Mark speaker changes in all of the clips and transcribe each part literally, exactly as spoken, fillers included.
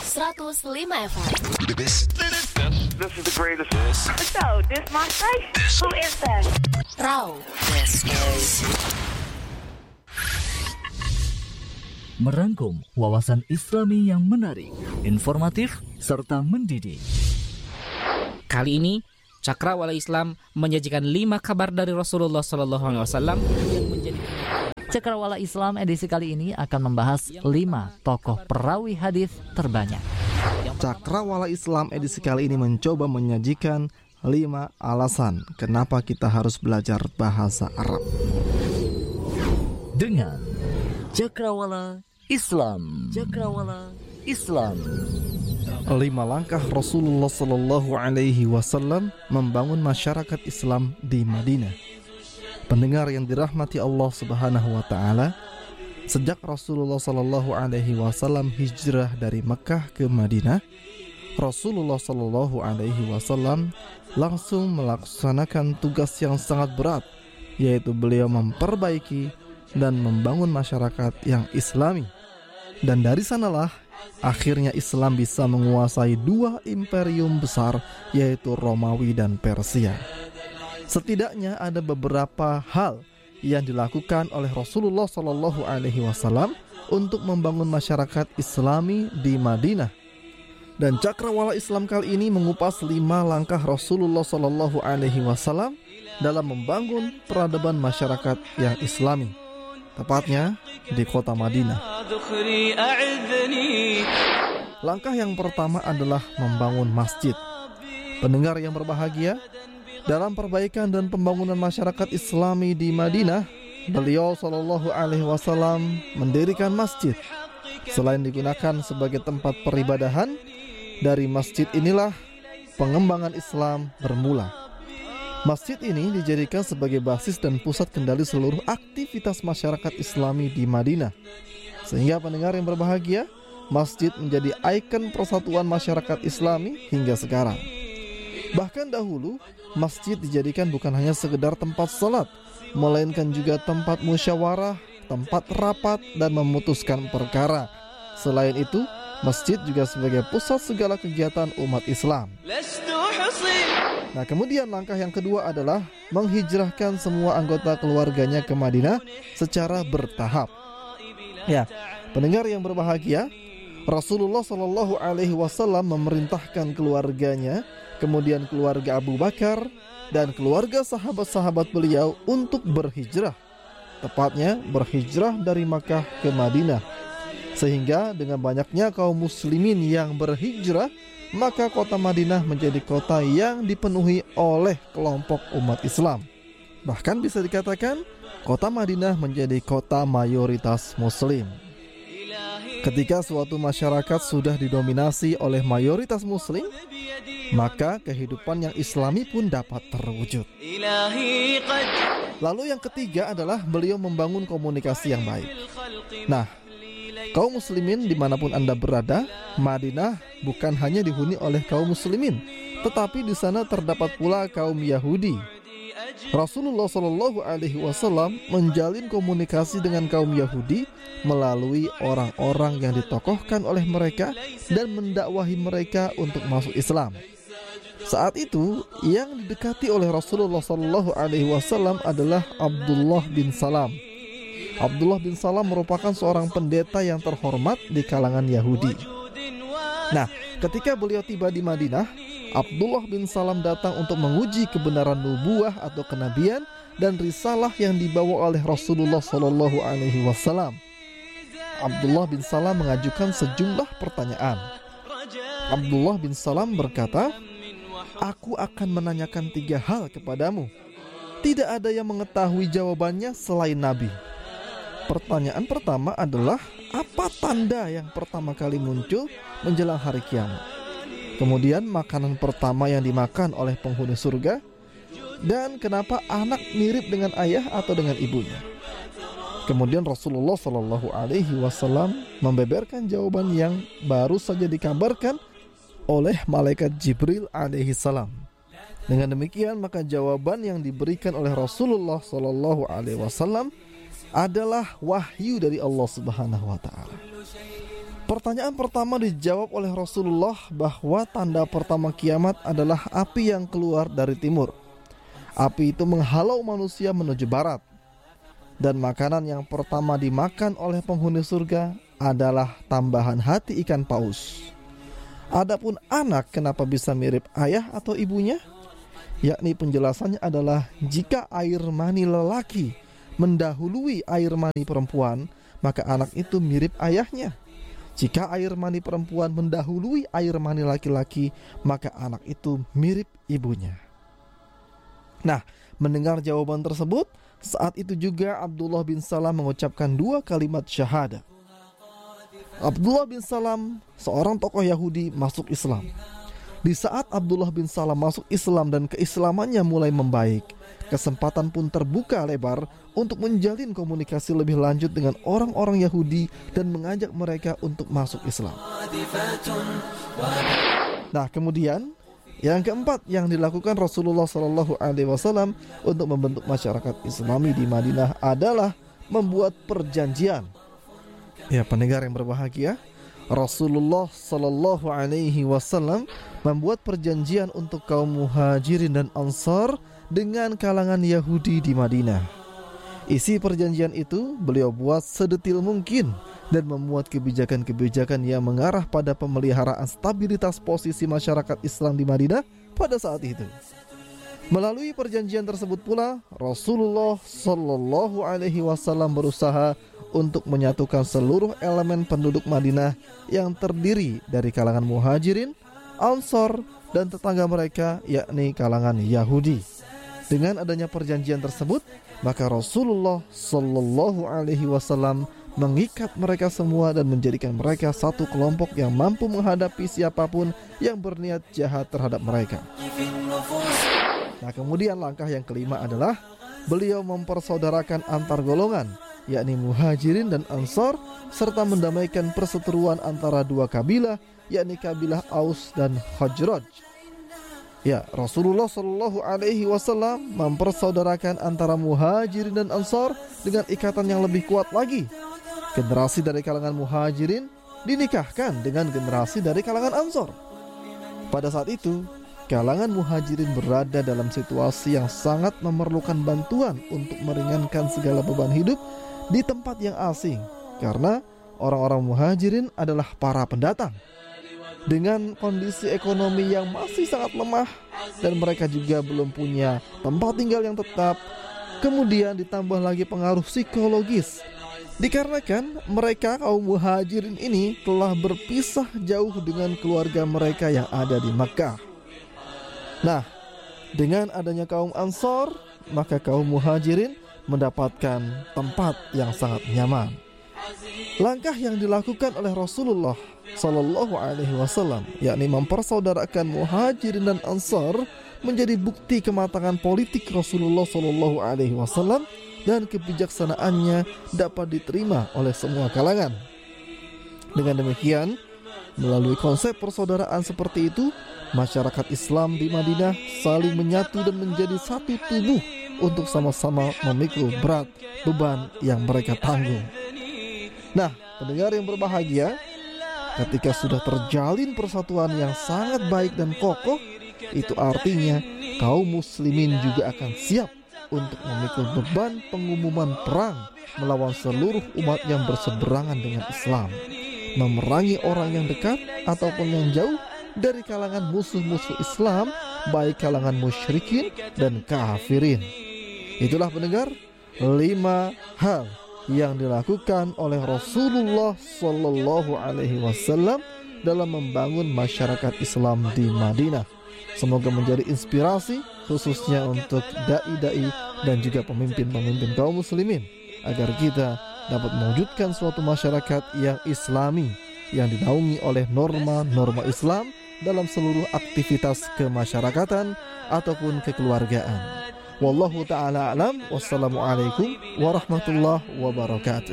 Speaker 1: seratus lima F M.
Speaker 2: This, this, this is the greatest.
Speaker 3: So, this my station? Who is that?
Speaker 1: Raw. This is
Speaker 4: merangkum wawasan Islami yang menarik, informatif, serta mendidik.
Speaker 5: Kali ini, Cakrawala Islam menyajikan lima kabar dari Rasulullah Sallallahu Alaihi Wasallam yang menjadi.
Speaker 4: Cakrawala Islam edisi kali ini akan membahas lima tokoh perawi hadis terbanyak.
Speaker 6: Cakrawala Islam edisi kali ini mencoba menyajikan lima alasan kenapa kita harus belajar bahasa Arab.
Speaker 4: Dengan Cakrawala Islam. Cakrawala Islam.
Speaker 6: Lima langkah Rasulullah Sallallahu Alaihi Wasallam membangun masyarakat Islam di Madinah. Pendengar yang dirahmati Allah Subhanahu Wa Taala, sejak Rasulullah Sallallahu Alaihi Wasallam hijrah dari Mekah ke Madinah, Rasulullah Sallallahu Alaihi Wasallam langsung melaksanakan tugas yang sangat berat, yaitu beliau memperbaiki dan membangun masyarakat yang Islami. Dan dari sanalah akhirnya Islam bisa menguasai dua imperium besar, yaitu Romawi dan Persia. Setidaknya ada beberapa hal yang dilakukan oleh Rasulullah Shallallahu Alaihi Wasallam untuk membangun masyarakat Islami di Madinah. Dan Cakrawala Islam kali ini mengupas lima langkah Rasulullah Shallallahu Alaihi Wasallam dalam membangun peradaban masyarakat yang Islami, tepatnya di kota Madinah. Langkah yang pertama adalah membangun masjid. Pendengar yang berbahagia, dalam perbaikan dan pembangunan masyarakat Islami di Madinah, beliau Shallallahu Alaihi Wasallam mendirikan masjid. Selain digunakan sebagai tempat peribadahan, dari masjid inilah pengembangan Islam bermula. Masjid ini dijadikan sebagai basis dan pusat kendali seluruh aktivitas masyarakat Islami di Madinah. Sehingga pendengar yang berbahagia, masjid menjadi ikon persatuan masyarakat Islami hingga sekarang. Bahkan dahulu, masjid dijadikan bukan hanya sekedar tempat salat, melainkan juga tempat musyawarah, tempat rapat dan memutuskan perkara. Selain itu, masjid juga sebagai pusat segala kegiatan umat Islam. Nah, kemudian langkah yang kedua adalah menghijrahkan semua anggota keluarganya ke Madinah secara bertahap. Ya, pendengar yang berbahagia, Rasulullah Shallallahu Alaihi Wasallam memerintahkan keluarganya, kemudian keluarga Abu Bakar dan keluarga sahabat-sahabat beliau untuk berhijrah, tepatnya berhijrah dari Makkah ke Madinah. Sehingga dengan banyaknya kaum muslimin yang berhijrah, maka kota Madinah menjadi kota yang dipenuhi oleh kelompok umat Islam. Bahkan bisa dikatakan kota Madinah menjadi kota mayoritas muslim. Ketika suatu masyarakat sudah didominasi oleh mayoritas muslim, maka kehidupan yang Islami pun dapat terwujud. Lalu yang ketiga adalah beliau membangun komunikasi yang baik. Nah, kaum muslimin dimanapun Anda berada, Madinah bukan hanya dihuni oleh kaum muslimin, tetapi di sana terdapat pula kaum Yahudi. Rasulullah Shallallahu Alaihi Wasallam menjalin komunikasi dengan kaum Yahudi melalui orang-orang yang ditokohkan oleh mereka dan mendakwahi mereka untuk masuk Islam. Saat itu, yang didekati oleh Rasulullah Shallallahu Alaihi Wasallam adalah Abdullah bin Salam. Abdullah bin Salam merupakan seorang pendeta yang terhormat di kalangan Yahudi. Nah, ketika beliau tiba di Madinah, Abdullah bin Salam datang untuk menguji kebenaran nubuah atau kenabian dan risalah yang dibawa oleh Rasulullah Shallallahu Alaihi Wasallam. Abdullah bin Salam mengajukan sejumlah pertanyaan. Abdullah bin Salam berkata, "Aku akan menanyakan tiga hal kepadamu. Tidak ada yang mengetahui jawabannya selain Nabi." Pertanyaan pertama adalah, apa tanda yang pertama kali muncul menjelang hari kiamat? Kemudian makanan pertama yang dimakan oleh penghuni surga, dan kenapa anak mirip dengan ayah atau dengan ibunya? Kemudian Rasulullah Shallallahu Alaihi Wasallam membeberkan jawaban yang baru saja dikabarkan oleh malaikat Jibril alaihi salam. Dengan demikian maka jawaban yang diberikan oleh Rasulullah Shallallahu Alaihi Wasallam adalah wahyu dari Allah Subhanahu Wa Taala. Pertanyaan pertama dijawab oleh Rasulullah bahwa tanda pertama kiamat adalah api yang keluar dari timur. Api itu menghalau manusia menuju barat. Dan makanan yang pertama dimakan oleh penghuni surga adalah tambahan hati ikan paus. Adapun anak kenapa bisa mirip ayah atau ibunya? Yakni penjelasannya adalah jika air mani lelaki mendahului air mani perempuan, maka anak itu mirip ayahnya. Jika air mani perempuan mendahului air mani laki-laki, maka anak itu mirip ibunya. Nah, mendengar jawaban tersebut, saat itu juga Abdullah bin Salam mengucapkan dua kalimat syahadat. Abdullah bin Salam, seorang tokoh Yahudi, masuk Islam. Di saat Abdullah bin Salam masuk Islam dan keislamannya mulai membaik, kesempatan pun terbuka lebar untuk menjalin komunikasi lebih lanjut dengan orang-orang Yahudi dan mengajak mereka untuk masuk Islam. Nah, kemudian yang keempat yang dilakukan Rasulullah shallallahu alaihi wasallam untuk membentuk masyarakat Islami di Madinah adalah membuat perjanjian. Ya, pendengar yang berbahagia, Rasulullah shallallahu alaihi wasallam membuat perjanjian untuk kaum Muhajirin dan Ansar dengan kalangan Yahudi di Madinah. Isi perjanjian itu beliau buat sedetil mungkin dan memuat kebijakan-kebijakan yang mengarah pada pemeliharaan stabilitas posisi masyarakat Islam di Madinah pada saat itu. Melalui perjanjian tersebut pula, Rasulullah shallallahu alaihi wasallam berusaha untuk menyatukan seluruh elemen penduduk Madinah yang terdiri dari kalangan Muhajirin, Ansar, dan tetangga mereka, yakni kalangan Yahudi. Dengan adanya perjanjian tersebut, maka Rasulullah shallallahu alaihi wasallam mengikat mereka semua dan menjadikan mereka satu kelompok yang mampu menghadapi siapapun yang berniat jahat terhadap mereka. Nah, kemudian langkah yang kelima adalah beliau mempersaudarakan antar golongan, yakni Muhajirin dan Ansar, serta mendamaikan perseteruan antara dua kabilah, yakni kabilah Aus dan Khazraj. Ya, Rasulullah shallallahu alaihi wasallam mempersaudarakan antara Muhajirin dan Ansar dengan ikatan yang lebih kuat lagi. Generasi dari kalangan Muhajirin dinikahkan dengan generasi dari kalangan Ansar. Pada saat itu, kalangan Muhajirin berada dalam situasi yang sangat memerlukan bantuan untuk meringankan segala beban hidup di tempat yang asing, karena orang-orang Muhajirin adalah para pendatang dengan kondisi ekonomi yang masih sangat lemah dan mereka juga belum punya tempat tinggal yang tetap. Kemudian ditambah lagi pengaruh psikologis dikarenakan mereka kaum Muhajirin ini telah berpisah jauh dengan keluarga mereka yang ada di Makkah. Nah, dengan adanya kaum Ansar, maka kaum Muhajirin mendapatkan tempat yang sangat nyaman. Langkah yang dilakukan oleh Rasulullah Sallallahu Alaihi Wasallam, yakni mempersaudarakan Muhajirin dan Ansar, menjadi bukti kematangan politik Rasulullah Sallallahu Alaihi Wasallam dan kebijaksanaannya dapat diterima oleh semua kalangan. Dengan demikian, melalui konsep persaudaraan seperti itu, masyarakat Islam di Madinah saling menyatu dan menjadi satu tubuh untuk sama-sama memikul berat beban yang mereka tanggung. Nah, pendengar yang berbahagia, ketika sudah terjalin persatuan yang sangat baik dan kokoh, itu artinya kaum muslimin juga akan siap untuk memikul beban pengumuman perang melawan seluruh umat yang berseberangan dengan Islam, memerangi orang yang dekat ataupun yang jauh dari kalangan musuh-musuh Islam, baik kalangan musyrikin dan kafirin. Itulah pendengar, lima hal yang dilakukan oleh Rasulullah Sallallahu Alaihi Wasallam dalam membangun masyarakat Islam di Madinah. Semoga menjadi inspirasi khususnya untuk dai-dai dan juga pemimpin-pemimpin kaum muslimin, agar kita dapat mewujudkan suatu masyarakat yang Islami, yang dinaungi oleh norma-norma Islam dalam seluruh aktivitas kemasyarakatan ataupun kekeluargaan. Wallahu ta'ala alam. Wassalamualaikum warahmatullahi wabarakatuh.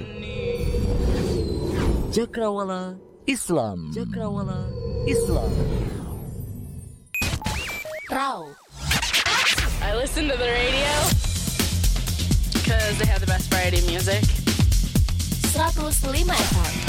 Speaker 4: Cakrawala Islam. Cakrawala Islam.
Speaker 1: Raw.
Speaker 3: I listen to the radio because they have the best variety of music.
Speaker 1: seratus lima F M.